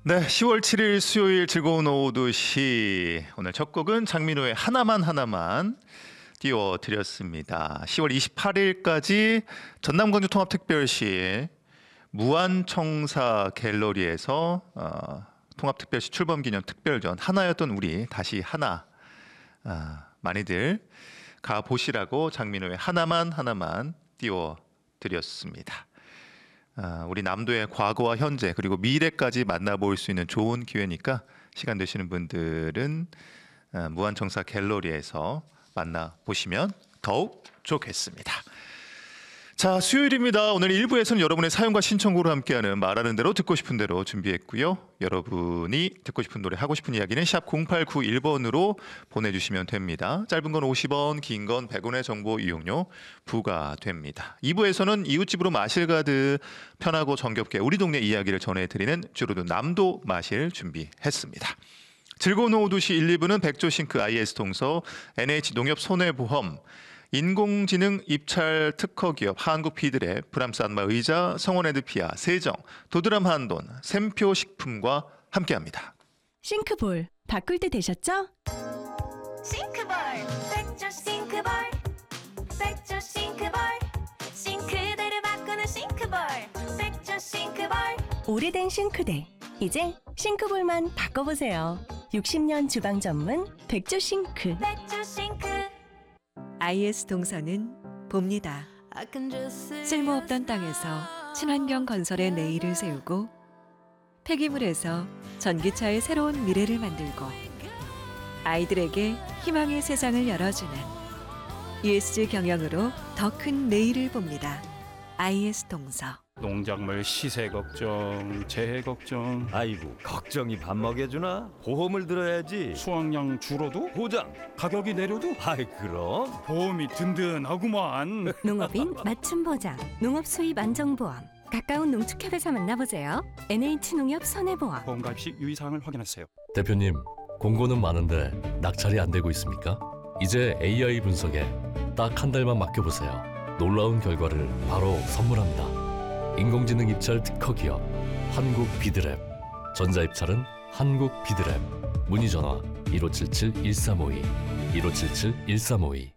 네, 10월 7일 수요일 즐거운 오후 2시. 오늘 첫 곡은 장민호의 하나만 띄워드렸습니다. 10월 28일까지 전남광주 통합특별시 무한청사 갤러리에서 통합특별시 출범기념 특별전 하나였던 우리 다시 하나, 많이들 가보시라고 장민호의 하나만 띄워드렸습니다. 우리 남도의 과거와 현재 그리고 미래까지 만나볼 수 있는 좋은 기회니까 시간 되시는 분들은 무한청사 갤러리에서 만나보시면 더욱 좋겠습니다. 자, 수요일입니다. 오늘 1부에서는 여러분의 사연과 신청곡으로 함께하는 말하는 대로 듣고 싶은 대로 준비했고요. 여러분이 듣고 싶은 노래 하고 싶은 이야기는 샵 0891번으로 보내주시면 됩니다. 짧은 건 50원, 긴 건 100원의 정보 이용료 부과됩니다. 2부에서는 이웃집으로 마실 가듯 편하고 정겹게 우리 동네 이야기를 전해드리는 주로도 남도 마실 준비했습니다. 즐거운 오후 2시 1, 2부는 백조싱크 IS 동서, NH농협손해보험, 인공지능 입찰 특허기업 한국비드랩, 브람스 안마 의자, 성원에드피아, 세정, 도드람 한돈, 샘표 식품과 함께합니다. 싱크볼 바꿀 때 되셨죠? 싱크볼 백조 싱크볼 백조 싱크볼 싱크대를 바꾸는 싱크볼 백조 싱크볼 오래된 싱크대 이제 싱크볼만 바꿔보세요. 60년 주방 전문 백조 싱크. 백조 싱크 IS 동서는 봅니다. 쓸모없던 땅에서 친환경 건설의 내일을 세우고 폐기물에서 전기차의 새로운 미래를 만들고 아이들에게 희망의 세상을 열어주는 ESG 경영으로 더 큰 내일을 봅니다. IS 동서. 농작물 시세 걱정, 재해 걱정, 아이고 걱정이 밥 먹여주나? 보험을 들어야지. 수확량 줄어도 보장. 가격이 내려도 아이 그럼 보험이 든든하구만. 농업인 맞춤 보장, 농업 수입 안정보험. 가까운 농축협에서 만나보세요. NH농협 손해보험. 보험 가입 시 유의사항을 확인하세요. 대표님, 공고는 많은데 낙찰이 안 되고 있습니까? 이제 AI 분석에 딱 한 달만 맡겨보세요. 놀라운 결과를 바로 선물합니다. 인공지능 입찰 특허기업 한국비드랩, 전자입찰은 한국비드랩. 문의전화 1577-1352, 1577-1352.